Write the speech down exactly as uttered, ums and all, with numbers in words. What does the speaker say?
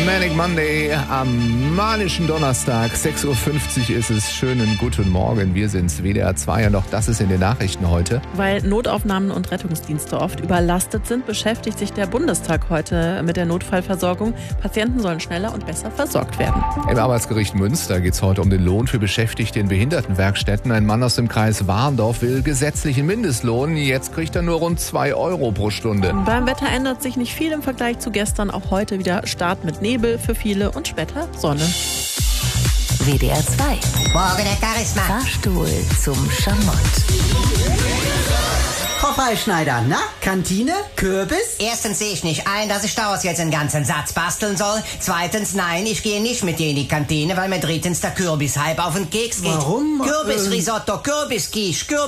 Manic Monday am manischen Donnerstag. sechs Uhr fünfzig ist es. Schönen guten Morgen. Wir sind's, W D R zwei. Und auch das ist in den Nachrichten heute. Weil Notaufnahmen und Rettungsdienste oft überlastet sind, beschäftigt sich der Bundestag heute mit der Notfallversorgung. Patienten sollen schneller und besser versorgt werden. Im Arbeitsgericht Münster geht es heute um den Lohn für Beschäftigte in Behindertenwerkstätten. Ein Mann aus dem Kreis Warndorf will gesetzlichen Mindestlohn. Jetzt kriegt er nur rund zwei Euro pro Stunde. Beim Wetter ändert sich nicht viel im Vergleich zu gestern. Auch heute wieder Start mit Nebel für viele und später Sonne. W D R zwei. Morgen, Herr Charisma. Fahrstuhl zum Schamott. Frau Freischneider, na, Kantine, Kürbis? Erstens sehe ich nicht ein, dass ich daraus jetzt einen ganzen Satz basteln soll. Zweitens, nein, ich gehe nicht mit dir in die Kantine, weil mir drittens der Kürbishype auf den Keks geht. Warum? Kürbisrisotto, Kürbisquiche, Kürbis